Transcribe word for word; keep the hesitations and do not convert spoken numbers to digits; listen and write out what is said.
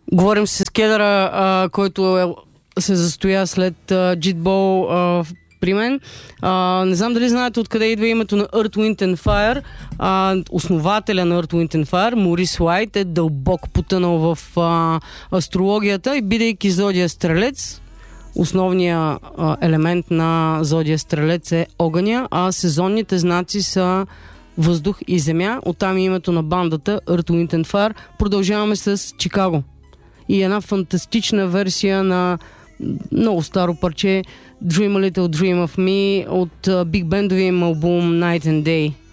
Говорим с Кедъра, а, който е, се застоя след Джитбол при мен. А, не знам дали знаете откъде идва името на Earth, Wind and Fire. А, основателя на Earth, Wind and Fire, Морис Уайт, е дълбоко потънал в а, астрологията и бидейки зодия Стрелец, основният а, елемент на зодия Стрелец е огъня, а сезонните знаци са въздух и земя. Оттам името на бандата Earth, Wind and Fire. Продължаваме с Чикаго. И една фантастична версия на много старо парче Dream a Little Dream of Me от биг бендовия им албум Night and Day.